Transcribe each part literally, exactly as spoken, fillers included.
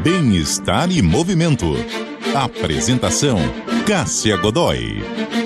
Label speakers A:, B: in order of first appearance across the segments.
A: Bem-estar e movimento. Apresentação: Cássia Godoy.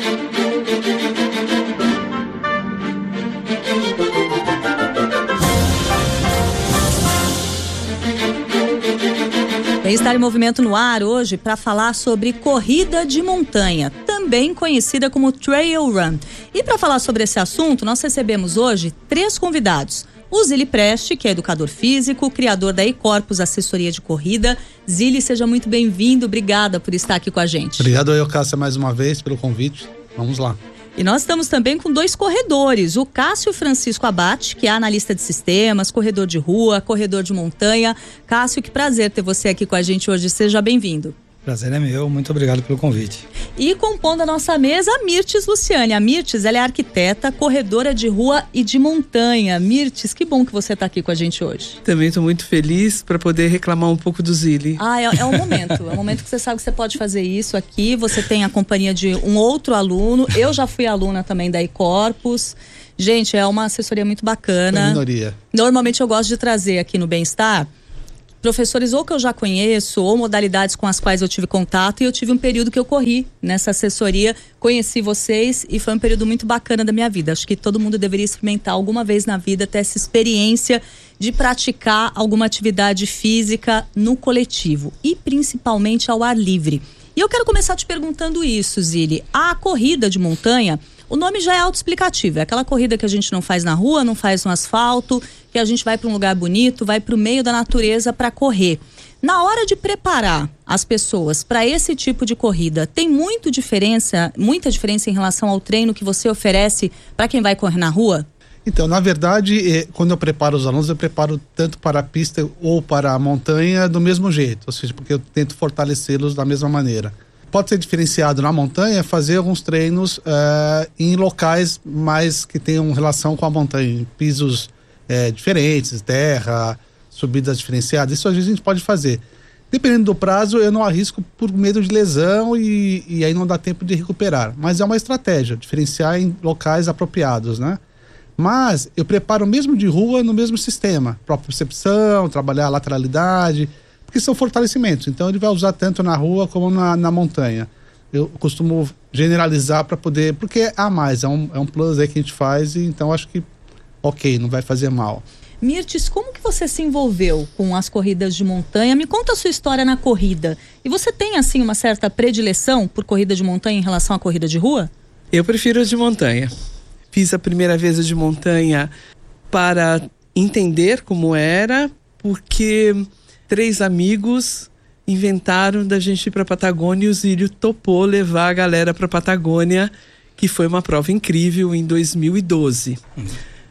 B: Bem-estar e movimento no ar hoje para falar sobre corrida de montanha, também conhecida como Trail Run. E para falar sobre esse assunto, nós recebemos hoje três convidados. O Zili Preste, que é educador físico, criador da E-Corpus Assessoria de Corrida. Zili, seja muito bem-vindo, obrigada por estar aqui com a gente.
C: Obrigado eu, Cássia, mais uma vez pelo convite. Vamos lá.
B: E nós estamos também com dois corredores, o Cássio Francisco Abate, que é analista de sistemas, corredor de rua, corredor de montanha. Cássio, que prazer ter você aqui com a gente hoje, seja bem-vindo.
D: Prazer é meu, muito obrigado pelo convite.
B: E compondo a nossa mesa, a Mirtes Luciane. A Mirtes, ela é arquiteta, corredora de rua e de montanha. Mirtes, que bom que você está aqui com a gente hoje.
E: Também estou muito feliz para poder reclamar um pouco do Zili.
B: Ah, é, é o momento. É o momento que você sabe que você pode fazer isso aqui. Você tem a companhia de um outro aluno. Eu já fui aluna também da E-Corpus. Gente, é uma assessoria muito bacana.
C: É minoria.
B: Normalmente eu gosto de trazer aqui no Bem-Estar professores ou que eu já conheço, ou modalidades com as quais eu tive contato, e eu tive um período que eu corri nessa assessoria, conheci vocês e foi um período muito bacana da minha vida. Acho que todo mundo deveria experimentar alguma vez na vida, ter essa experiência de praticar alguma atividade física no coletivo e principalmente ao ar livre. E eu quero começar te perguntando isso, Zili. A corrida de montanha, o nome já é autoexplicativo, é aquela corrida que a gente não faz na rua, não faz no asfalto, que a gente vai para um lugar bonito, vai para o meio da natureza para correr. Na hora de preparar as pessoas para esse tipo de corrida, tem muito diferença, muita diferença em relação ao treino que você oferece para quem vai correr na rua?
C: Então, na verdade, quando eu preparo os alunos, eu preparo tanto para a pista ou para a montanha do mesmo jeito, ou seja, porque eu tento fortalecê-los da mesma maneira. Pode ser diferenciado na montanha, fazer alguns treinos uh, em locais mais que tenham relação com a montanha, em pisos uh, diferentes, terra, subidas diferenciadas. Isso às vezes a gente pode fazer. Dependendo do prazo, eu não arrisco por medo de lesão e, e aí não dá tempo de recuperar. Mas é uma estratégia, diferenciar em locais apropriados, né? Mas eu preparo mesmo de rua no mesmo sistema, propriocepção, trabalhar a lateralidade, porque são fortalecimentos, então ele vai usar tanto na rua como na, na montanha. Eu costumo generalizar para poder, porque é a mais, é um, é um plus aí que a gente faz, e então acho que ok, não vai fazer mal.
B: Mirtes, como que você se envolveu com as corridas de montanha? Me conta a sua história na corrida. E você tem assim uma certa predileção por corrida de montanha em relação à corrida de rua?
E: Eu prefiro a de montanha. Fiz a primeira vez a de montanha para entender como era, porque três amigos inventaram da gente ir para a Patagônia e o Zílio topou levar a galera para a Patagônia, que foi uma prova incrível em dois mil e doze. Uhum.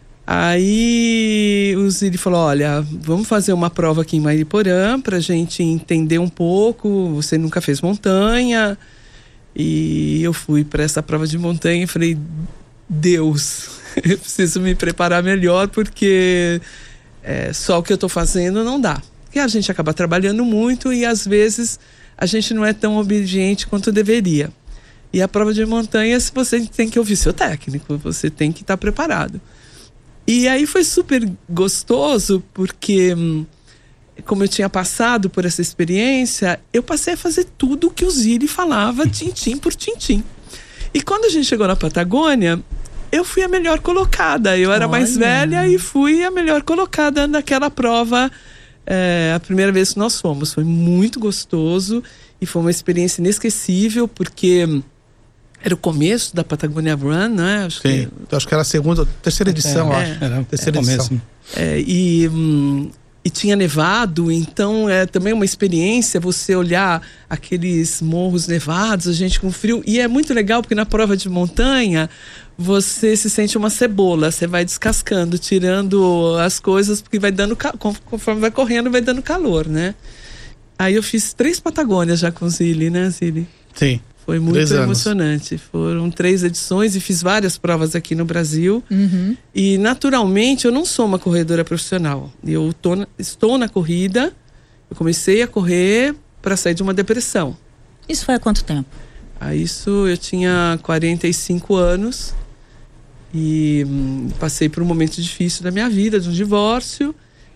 E: Aí o Zílio falou, olha, vamos fazer uma prova aqui em Mariporã para a gente entender um pouco, você nunca fez montanha. E eu fui para essa prova de montanha e falei, Deus, eu preciso me preparar melhor, porque é, só o que eu estou fazendo não dá. Porque a gente acaba trabalhando muito e às vezes a gente não é tão obediente quanto deveria. E a prova de montanha, você tem que ouvir seu técnico, você tem que estar preparado. E aí foi super gostoso, porque como eu tinha passado por essa experiência, eu passei a fazer tudo o que o Zili falava, tintim por tintim. E quando a gente chegou na Patagônia, eu fui a melhor colocada. Eu era Olha. mais velha e fui a melhor colocada naquela prova. É, a primeira vez que nós fomos, foi muito gostoso e foi uma experiência inesquecível, porque era o começo da Patagonia Run, né? Acho
C: Sim,
E: que...
C: eu acho que era a segunda, terceira edição,
E: é,
C: eu acho.
D: Era
C: terceira
D: é,
C: edição.
E: É, e, hum, e tinha nevado, então é também uma experiência você olhar aqueles morros nevados, a gente com frio. E é muito legal porque na prova de montanha você se sente uma cebola, você vai descascando, tirando as coisas, porque vai dando, conforme vai correndo, vai dando calor, né? Aí eu fiz três Patagônias já com o Zili, né, Zili?
C: Sim.
E: Foi muito emocionante. Foram três edições e fiz várias provas aqui no Brasil.
B: Uhum.
E: E naturalmente eu não sou uma corredora profissional. Eu tô na, estou na corrida, eu comecei a correr para sair de uma depressão.
B: Isso foi há quanto tempo?
E: A isso eu tinha quarenta e cinco anos. E hum, passei por um momento difícil da minha vida, de um divórcio,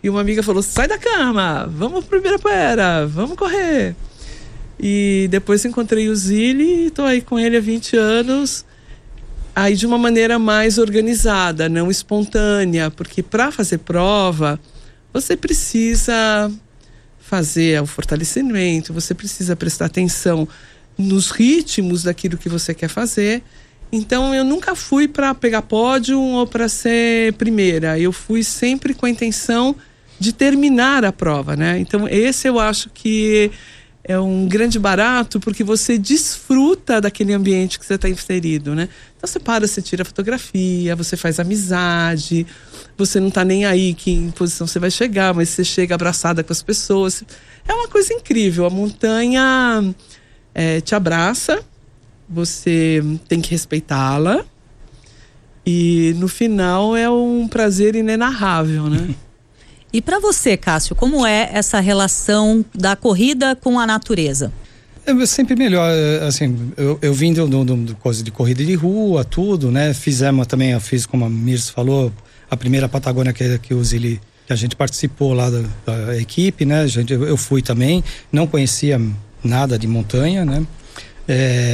E: E uma amiga falou, sai da cama, vamos pro Ibirapuera, vamos correr. E depois encontrei o Zili e tô aí com ele há vinte anos, aí de uma maneira mais organizada, não espontânea, porque para fazer prova, você precisa fazer o fortalecimento, você precisa prestar atenção nos ritmos daquilo que você quer fazer. Então eu nunca fui para pegar pódio ou para ser primeira, eu fui sempre com a intenção de terminar a prova, né? Então esse eu acho que é um grande barato, porque você desfruta daquele ambiente que você está inserido, né? Então você para, você tira fotografia, você faz amizade, você não está nem aí que em posição você vai chegar, mas você chega abraçada com as pessoas. É uma coisa incrível, a montanha é, te abraça, você tem que respeitá-la e no final é um prazer inenarrável, né?
B: E para você, Cássio, como é essa relação da corrida com a natureza?
D: É sempre melhor, assim, eu, eu vim do, do, do coisa de corrida de rua, tudo, né? Fizemos também, eu fiz, como a Mirs falou, a primeira Patagônia que, que o Zili, que a gente participou lá da, da equipe, né? A gente, eu fui também, não conhecia nada de montanha, né? É,